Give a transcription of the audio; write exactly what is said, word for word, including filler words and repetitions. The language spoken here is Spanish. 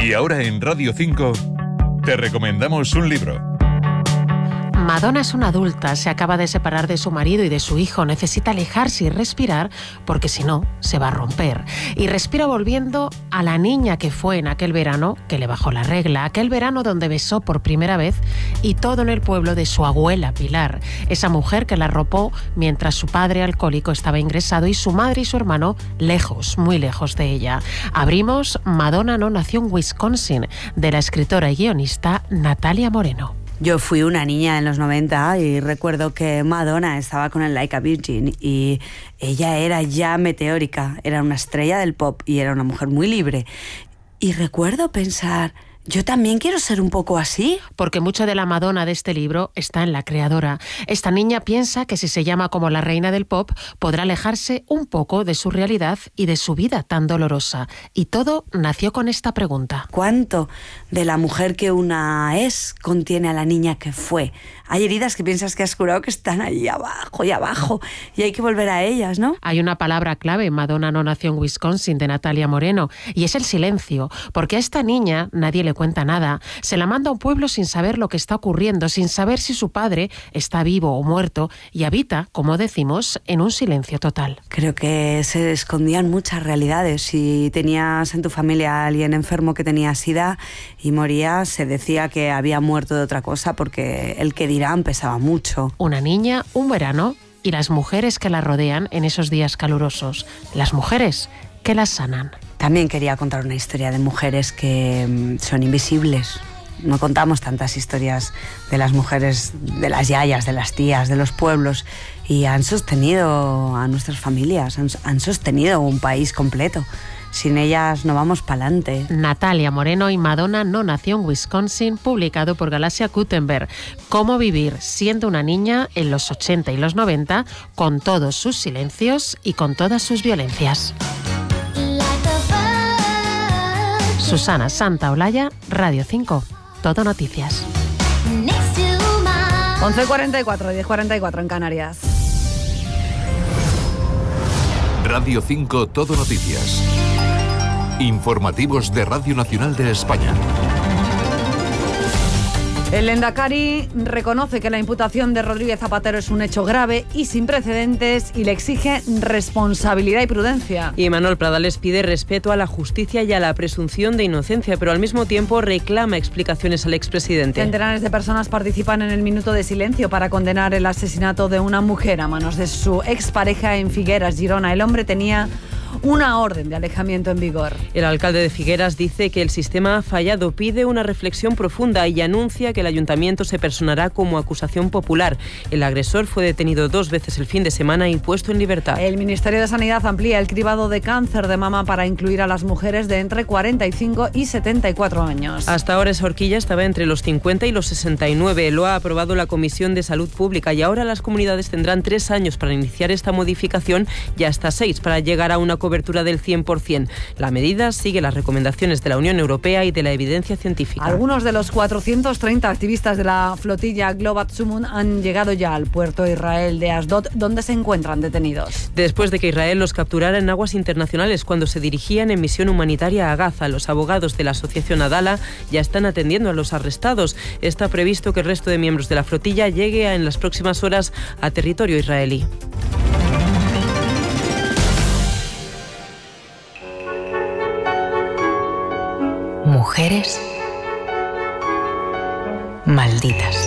Y ahora en Radio cinco te recomendamos un libro. Madonna es una adulta, se acaba de separar de su marido y de su hijo, necesita alejarse y respirar porque si no, se va a romper. Y respira volviendo a la niña que fue en aquel verano, que le bajó la regla, aquel verano donde besó por primera vez y todo en el pueblo de su abuela Pilar, esa mujer que la arropó mientras su padre alcohólico estaba ingresado y su madre y su hermano lejos, muy lejos de ella. Abrimos Madonna no nació en Wisconsin, de la escritora y guionista Natalia Moreno. Yo fui una niña en los noventa y recuerdo que Madonna estaba con el Like a Virgin y ella era ya meteórica, era una estrella del pop y era una mujer muy libre. Y recuerdo pensar, yo también quiero ser un poco así. Porque mucho de la Madonna de este libro está en la creadora. Esta niña piensa que si se llama como la reina del pop, podrá alejarse un poco de su realidad y de su vida tan dolorosa. Y todo nació con esta pregunta. ¿Cuánto de la mujer que una es contiene a la niña que fue? Hay heridas que piensas que has curado que están ahí abajo y abajo y hay que volver a ellas, ¿no? Hay una palabra clave, Madonna no nació en Wisconsin, de Natalia Moreno, y es el silencio, porque a esta niña nadie le cuenta nada. Se la manda a un pueblo sin saber lo que está ocurriendo, sin saber si su padre está vivo o muerto, y habita, como decimos, en un silencio total. Creo que se escondían muchas realidades. Si tenías en tu familia a alguien enfermo que tenía SIDA y moría, se decía que había muerto de otra cosa porque el que dirán pesaba mucho. Una niña, un verano y las mujeres que la rodean en esos días calurosos. Las mujeres que las sanan. También quería contar una historia de mujeres que son invisibles. No contamos tantas historias de las mujeres, de las yayas, de las tías, de los pueblos, y han sostenido a nuestras familias, han, han sostenido un país completo. Sin ellas no vamos pa'lante. Natalia Moreno y Madonna no nació en Wisconsin, publicado por Galaxia Gutenberg. Cómo vivir siendo una niña en los ochenta y los noventa, con todos sus silencios y con todas sus violencias. Susana Santaolalla, Radio cinco, Todo Noticias. once cuarenta y cuatro, diez cuarenta y cuatro en Canarias. Radio cinco, Todo Noticias. Informativos de Radio Nacional de España. El Lehendakari reconoce que la imputación de Rodríguez Zapatero es un hecho grave y sin precedentes y le exige responsabilidad y prudencia. Y Manuel Pradales pide respeto a la justicia y a la presunción de inocencia, pero al mismo tiempo reclama explicaciones al expresidente. Centenares de personas participan en el minuto de silencio para condenar el asesinato de una mujer a manos de su expareja en Figueras, Girona. El hombre tenía una orden de alejamiento en vigor. El alcalde de Figueras dice que el sistema ha fallado, pide una reflexión profunda y anuncia que el ayuntamiento se personará como acusación popular. El agresor fue detenido dos veces el fin de semana y puesto en libertad. El Ministerio de Sanidad amplía el cribado de cáncer de mama para incluir a las mujeres de entre cuarenta y cinco y setenta y cuatro años. Hasta ahora esa horquilla estaba entre los cincuenta y los sesenta y nueve. Lo ha aprobado la Comisión de Salud Pública y ahora las comunidades tendrán tres años para iniciar esta modificación y hasta seis para llegar a una cobertura del cien por ciento. La medida sigue las recomendaciones de la Unión Europea y de la evidencia científica. Algunos de los cuatrocientos treinta activistas de la flotilla Globat Sumun han llegado ya al puerto Israel de Asdod, donde se encuentran detenidos. Después de que Israel los capturara en aguas internacionales cuando se dirigían en misión humanitaria a Gaza, los abogados de la asociación Adala ya están atendiendo a los arrestados. Está previsto que el resto de miembros de la flotilla llegue en las próximas horas a territorio israelí. Mujeres malditas.